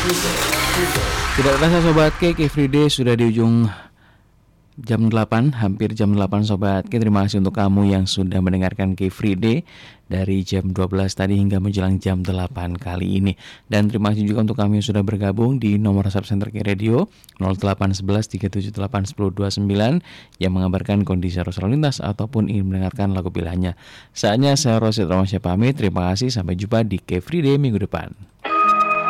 Tidak terasa Sobat K, Free Day sudah di ujung jam 8, hampir jam 8 Sobat K. Terima kasih untuk kamu yang sudah mendengarkan K Free Day dari jam 12 tadi hingga menjelang jam 8 kali ini. Dan terima kasih juga untuk kamu yang sudah bergabung di nomor WhatsApp Center K Radio 0811 378 1029 yang mengabarkan kondisi arus lalu lintas ataupun ingin mendengarkan lagu pilihannya. Saatnya saya Rosid Romansyah pamit. Terima kasih, sampai jumpa di K Free Day minggu depan.